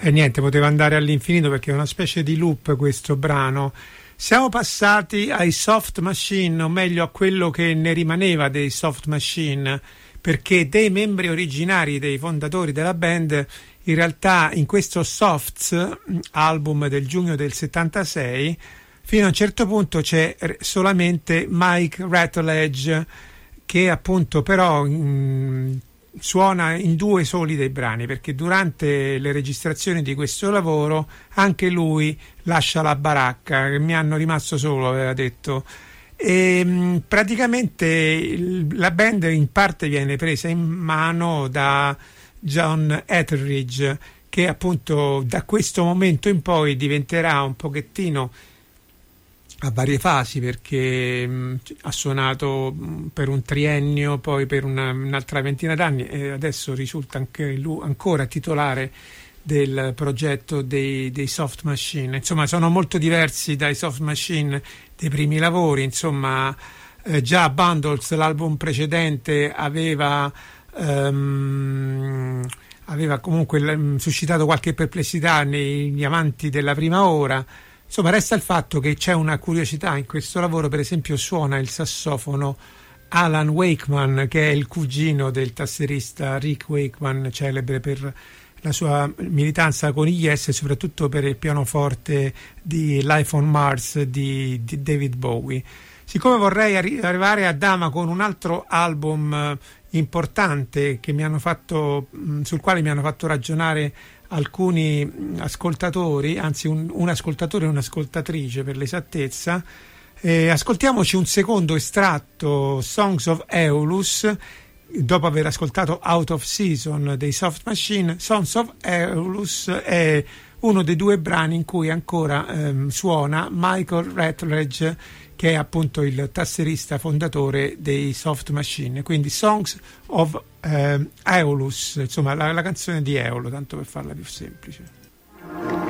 E niente, poteva andare all'infinito perché è una specie di loop questo brano. Siamo passati ai Soft Machine, o meglio a quello che ne rimaneva dei Soft Machine, perché dei membri originari, dei fondatori della band, in realtà in questo Softs, album del giugno del 76, fino a un certo punto c'è solamente Mike Ratledge, che appunto però suona in 2 soli dei brani, perché durante le registrazioni di questo lavoro anche lui lascia la baracca, che mi hanno rimasto solo, aveva detto. E praticamente la band in parte viene presa in mano da John Etheridge, che appunto da questo momento in poi diventerà un pochettino a varie fasi, perché ha suonato per un triennio, poi per un'altra ventina d'anni, e adesso risulta anche lui ancora titolare del progetto dei Soft Machine. Insomma, sono molto diversi dai Soft Machine dei primi lavori. Insomma, già Bundles, l'album precedente, aveva comunque suscitato qualche perplessità negli amanti della prima ora. Insomma, resta il fatto che c'è una curiosità in questo lavoro. Per esempio, suona il sassofono Alan Wakeman, che è il cugino del tastierista Rick Wakeman, celebre per la sua militanza con gli Yes e soprattutto per il pianoforte di Life on Mars di David Bowie. Siccome vorrei arrivare a Dama con un altro album importante che sul quale mi hanno fatto ragionare alcuni ascoltatori, anzi un ascoltatore e un'ascoltatrice per l'esattezza, ascoltiamoci un secondo estratto, Songs of Aeolus. Dopo aver ascoltato Out of Season dei Soft Machine, Songs of Aeolus è uno dei 2 brani in cui ancora suona Michael Ratledge, che è appunto il tastierista fondatore dei Soft Machine. Quindi Songs of Aeolus, insomma la canzone di Eolo, tanto per farla più semplice.